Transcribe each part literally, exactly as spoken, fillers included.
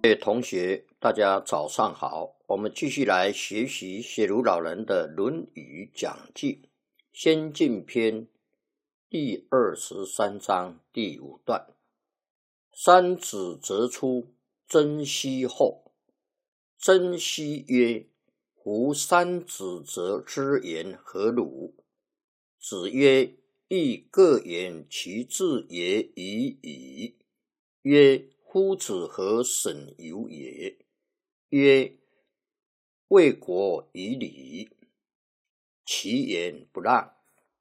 各位同学，大家早上好。我们继续来学习写如老人的《论语讲记》先进篇第二十三章第五段。三子则出，曾皙后。曾皙曰：夫三子则之言何如？子曰：亦各言其志也已矣。曰：夫子何审由也？曰：为国以礼，其言不让，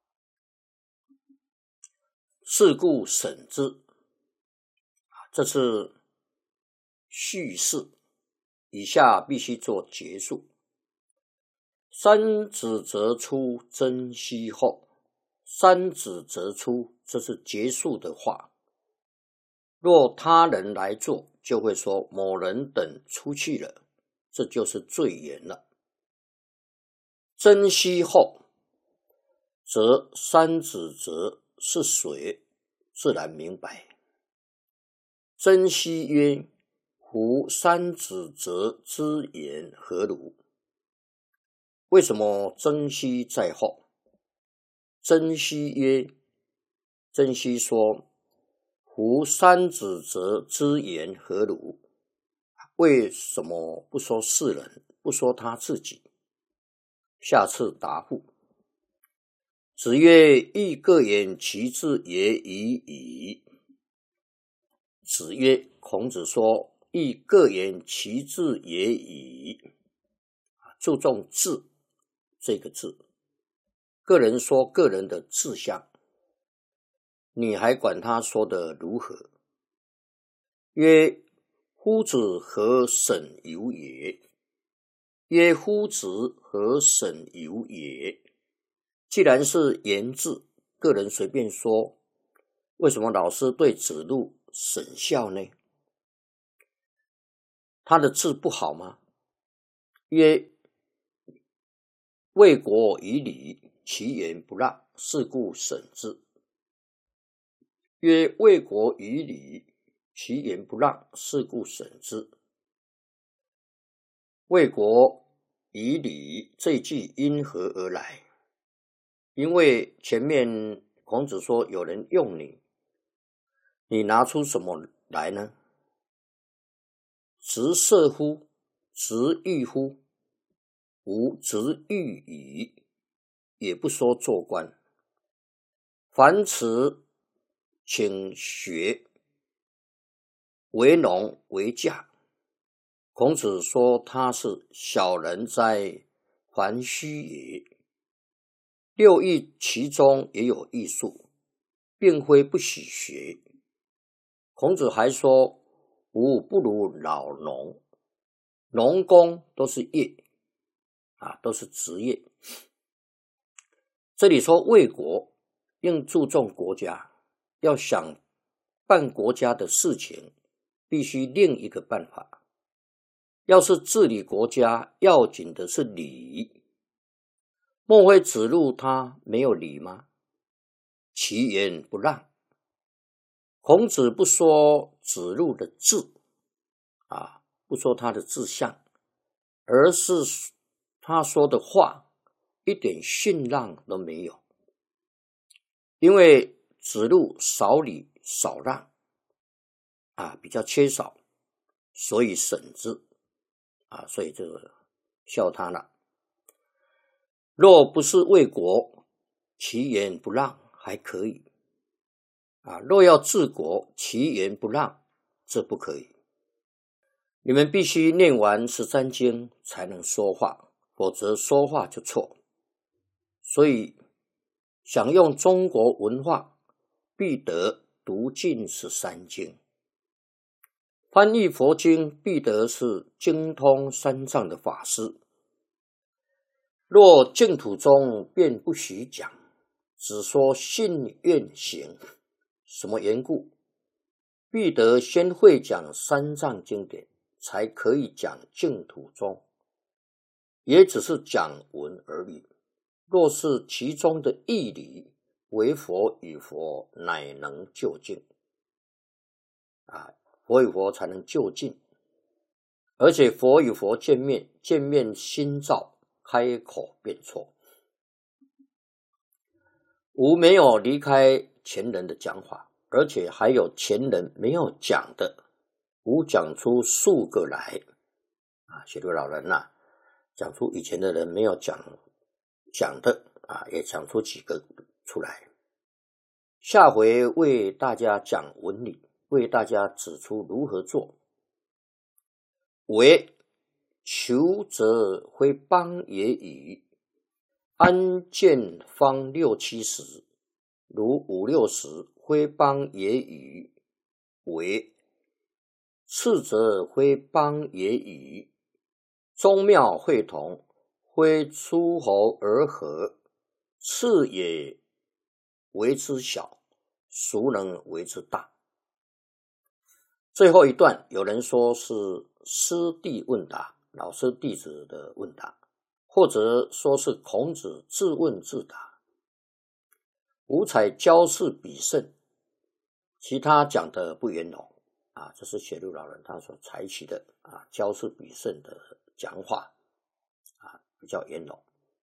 是故审之。这是叙事，以下必须做结束。三子则出，曾皙后。三子则出，这是结束的话。若他人来做，就会说某人等出去了，这就是罪言了。曾皙后，则三子则是谁？自然明白。曾皙曰：夫三子则之言何如？为什么曾皙在后？曾皙曰：曾皙说，夫三子则之言何如？为什么不说世人，不说他自己？下次答复。子曰：亦各言其志也已矣。子曰，孔子说，亦各言其志也已。注重志这个字，个人说个人的志向，你还管他说的如何？曰：夫子何审由也？曰：夫子何审由也？既然是言志，个人随便说，为什么老师对子路审笑呢？他的字不好吗？曰：为国以礼，其言不让，是故审之。曰：为国以礼，其言不让，是故审之。为国以礼这句因何而来？因为前面孔子说有人用你，你拿出什么来呢？直射乎？直欲乎？无直欲矣，也不说做官。樊迟请学，为农为驾。孔子说他是小人哉，樊须也。六艺其中也有艺术，并非不许学。孔子还说，吾不如老农。农工都是业啊，都是职业。这里说为国，应注重国家，要想办国家的事情，必须另一个办法。要是治理国家，要紧的是礼。莫非子路他没有礼吗？其言不让。孔子不说子路的志啊，不说他的志向，而是他说的话一点训让都没有。因为子路少礼少让啊，比较缺少，所以审之啊，所以这个笑他了。若不是为国，其言不让还可以啊。若要治国，其言不让，这不可以。你们必须念完十三经才能说话，否则说话就错。所以想用中国文化，必得读尽十三经。翻译佛经，必得是精通三藏的法师。若净土中便不许讲，只说信愿行。什么缘故？必得先会讲三藏经典，才可以讲净土中，也只是讲文而已。若是其中的义理，为佛与佛乃能究竟啊，佛与佛才能究竟。 而且佛与佛见面，见面心照，开口便错。吾没有离开前人的讲法，而且还有前人没有讲的，吾讲出数个来。啊，写作老人呐、啊，讲出以前的人没有讲讲的啊，也讲出几个出来。下回为大家讲文理，为大家指出如何做。为求则非邦也已，安见方六七十，如五六十，非邦也已。为次则非邦也已，宗庙会同，非诸侯而合，次也为之小，孰能为之大？最后一段有人说是师弟问答，老师弟子的问答，或者说是孔子自问自答。吾采教示比胜，其他讲的不圆融啊，这是写入老人他所采取的啊教示比胜的讲法啊，比较圆融。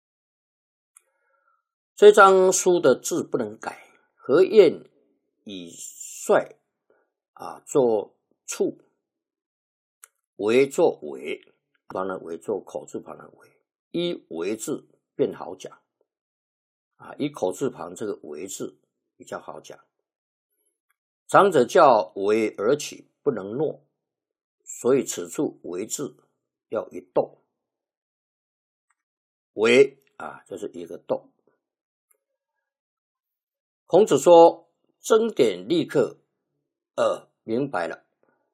这张书的字不能改，何晏以率啊做处，为做为，旁呢为做口字旁的为，依为字便好讲啊，依口字旁这个为字比较好讲。长者教为而起，不能诺，所以此处为字要一斗，为啊就是一个斗。孔子说争点立刻呃明白了，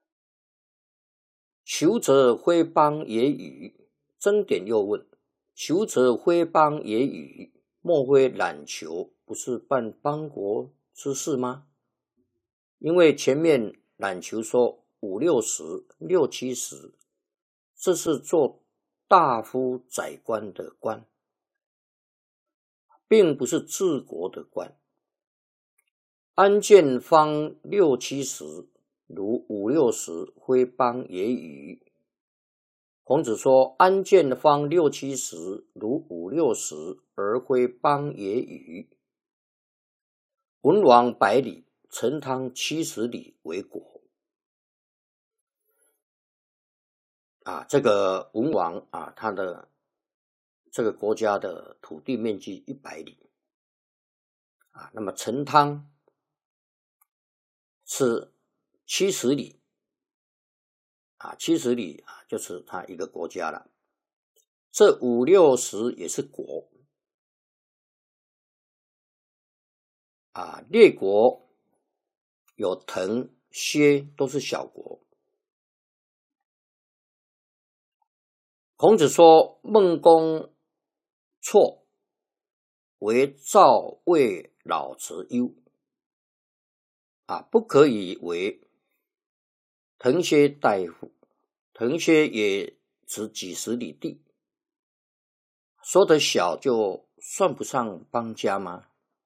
求则非邦也与，争点又问，求则非邦也与，莫非揽求不是办邦国之事吗？因为前面揽求说五六十、六七十，这是做大夫宰官的官，并不是治国的官。安见方六七十，如五六十，非邦也与。孔子说安见方六七十，如五六十，而非邦也与。文王百里，陈汤七十里为国啊，这个文王啊，他的这个国家的土地面积一百里啊，那么陈汤是七十里啊，七十里啊，就是他一个国家了。这五六十也是国啊，列国有滕、薛都是小国。孔子说孟公错为赵魏老之忧啊，不可以为滕薛大夫。滕薛也只几十里地，说得小就算不上邦家吗？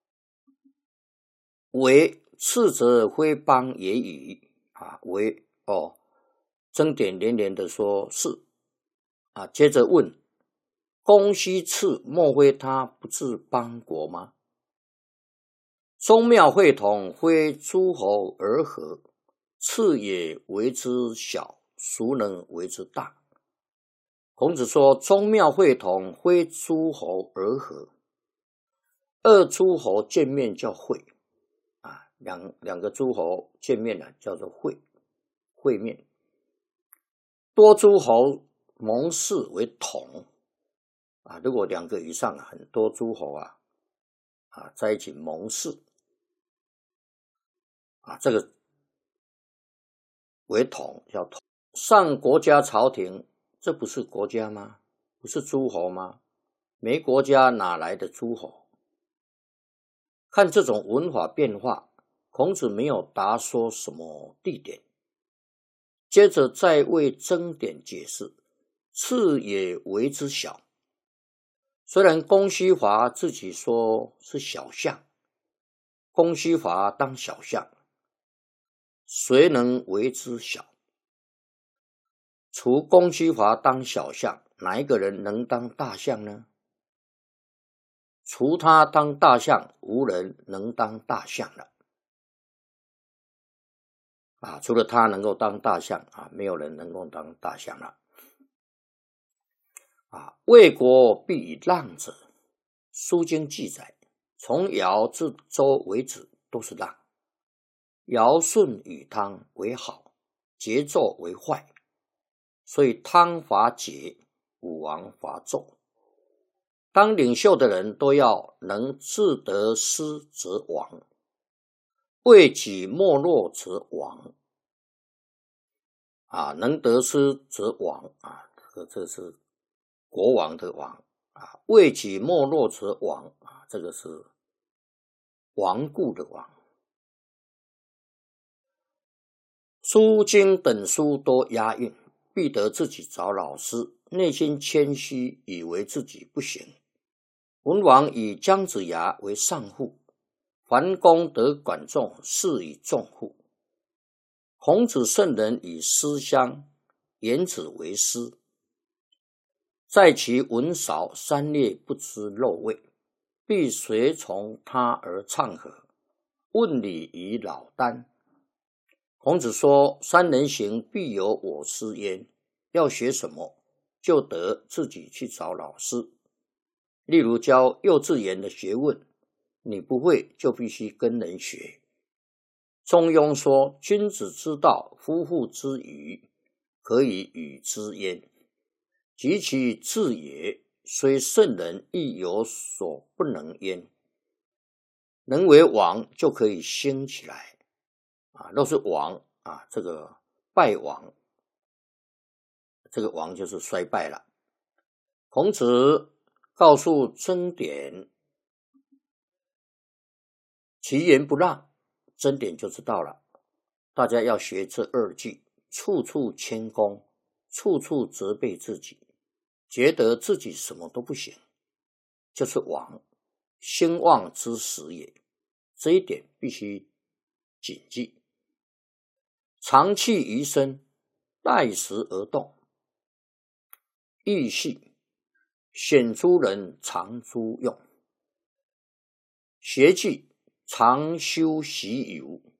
为次则非邦也与啊，为哦，争点连连的说是啊，接着问公西次，莫非他不治邦国吗？宗庙会同，非诸侯而合，次也为之小，孰能为之大？孔子说宗庙会同，非诸侯而合，二诸侯见面叫会啊，两两个诸侯见面了叫做会，会面。多诸侯盟誓为同啊，如果两个以上很多诸侯啊啊在一起盟誓啊，这个为同叫同。上国家朝廷，这不是国家吗？不是诸侯吗？没国家哪来的诸侯？看这种文法变化，孔子没有答说什么地点，接着再为争点解释，次也为之小。虽然公西华自己说是小象，公西华当小象，谁能为之小？ 除公西华当小象，哪一个人能当大象呢？除他当大象，无人能当大象了。啊，除了他能够当大象啊，没有人能够当大象了。啊，魏国必以浪者，《书经》记载，从尧至周为止都是浪。尧舜禹汤为好，桀纣为坏，所以汤伐桀，武王伐纣。当领袖的人都要能自得失则亡，为己没落则亡。啊，能得失则亡啊，这个这是国王的王啊，为己没落则亡啊，这个是亡故的亡。书经等书都押韵，必得自己找老师，内心谦虚，以为自己不行。文王以姜子牙为上户，桓公得管仲，是以重户。孔子圣人以诗香，颜子为师。在其文少，三列不知肉味，必随从他而唱和，问礼于老聃。孔子说，三人行，必有我师焉。要学什么，就得自己去找老师。例如教幼稚园的学问，你不会就必须跟人学。中庸说，君子之道，夫妇之语，可以与之焉。及其智也，虽圣人亦有所不能焉。能为王，就可以兴起来啊，若是王啊，这个败亡，这个王就是衰败了。孔子告诉曾点，其言不让，曾点就知道了。大家要学这二句，处处谦恭，处处责备自己，觉得自己什么都不行，就是王，兴旺之时也。这一点必须谨记。长气于身，待时而动，义系，显诸人常诸用。学技，常修习有，